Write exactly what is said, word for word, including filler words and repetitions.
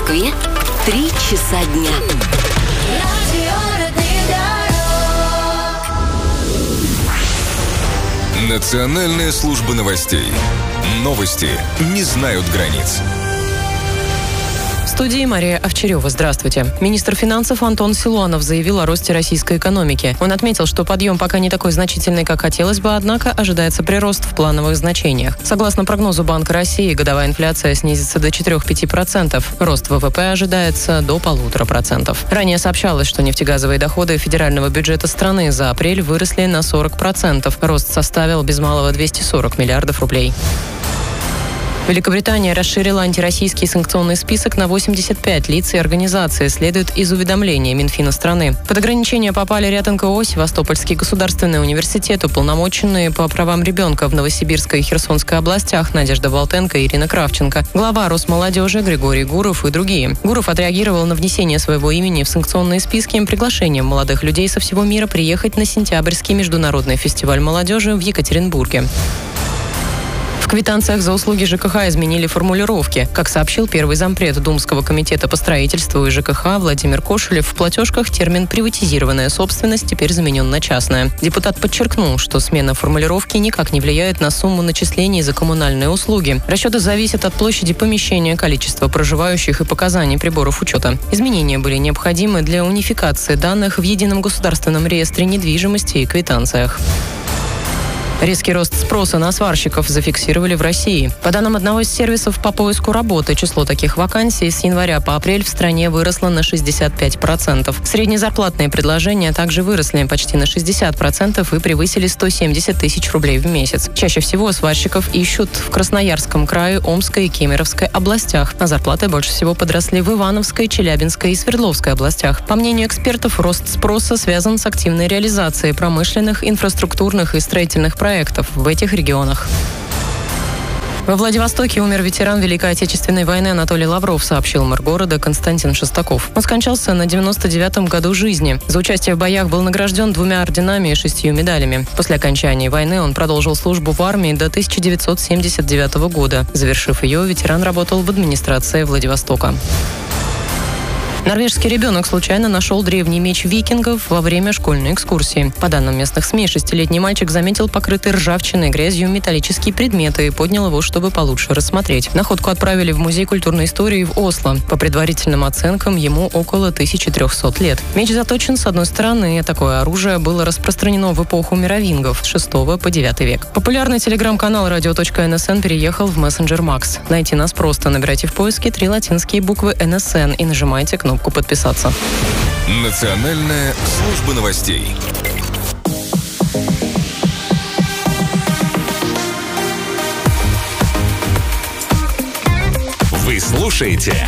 Москве три часа дня. Национальная служба новостей. Новости не знают границ. В студии Мария Овчарева. Здравствуйте. Министр финансов Антон Силуанов заявил о росте российской экономики. Он отметил, что подъем пока не такой значительный, как хотелось бы, однако ожидается прирост в плановых значениях. Согласно прогнозу Банка России, годовая инфляция снизится до четыре-пять процентов. Рост ВВП ожидается до полутора процентов. Ранее сообщалось, что нефтегазовые доходы федерального бюджета страны за апрель выросли на сорок процентов. Рост составил без малого двести сорок миллиардов рублей. Великобритания расширила антироссийский санкционный список на восемьдесят пять лиц и организаций, следует из уведомления Минфина страны. Под ограничения попали ряд эн ка о, Севастопольский государственный университет, уполномоченные по правам ребенка в Новосибирской и Херсонской областях Надежда Болтенко и Ирина Кравченко, глава Росмолодежи Григорий Гуров и другие. Гуров отреагировал на внесение своего имени в санкционные списки приглашением молодых людей со всего мира приехать на сентябрьский международный фестиваль молодежи в Екатеринбурге. В квитанциях за услуги ЖКХ изменили формулировки. Как сообщил первый зампред Думского комитета по строительству и ЖКХ Владимир Кошелев, в платежках термин «приватизированная собственность» теперь заменен на «частная». Депутат подчеркнул, что смена формулировки никак не влияет на сумму начислений за коммунальные услуги. Расчеты зависят от площади помещения, количества проживающих и показаний приборов учета. Изменения были необходимы для унификации данных в едином государственном реестре недвижимости и квитанциях. Резкий рост спроса на сварщиков зафиксировали в России. По данным одного из сервисов по поиску работы, число таких вакансий с января по апрель в стране выросло на шестьдесят пять процентов. Среднезарплатные предложения также выросли почти на шестьдесят процентов и превысили сто семьдесят тысяч рублей в месяц. Чаще всего сварщиков ищут в Красноярском крае, Омской и Кемеровской областях. А зарплаты больше всего подросли в Ивановской, Челябинской и Свердловской областях. По мнению экспертов, рост спроса связан с активной реализацией промышленных, инфраструктурных и строительных проектов проектов в этих регионах. Во Владивостоке умер ветеран Великой Отечественной войны Анатолий Лавров, сообщил мэр города Константин Шестаков. Он скончался на девяносто девятом году жизни. За участие в боях был награжден двумя орденами и шестью медалями. После окончания войны он продолжил службу в армии до тысяча девятьсот семьдесят девятого года. Завершив ее, ветеран работал в администрации Владивостока. Норвежский ребенок случайно нашел древний меч викингов во время школьной экскурсии. По данным местных СМИ, шестилетний мальчик заметил покрытый ржавчиной и грязью металлический предмет и поднял его, чтобы получше рассмотреть. Находку отправили в Музей культурной истории в Осло. По предварительным оценкам, ему около тысячи трехсот лет. Меч заточен с одной стороны. Такое оружие было распространено в эпоху мировингов с шестого по девятый век. Популярный телеграм-канал радио точка эн эс эн переехал в мессенджер Макс. Найти нас просто. Набирайте в поиске три латинские буквы эн эс эн и нажимайте кнопку кнопку «Подписаться». Национальная служба новостей. Вы слушаете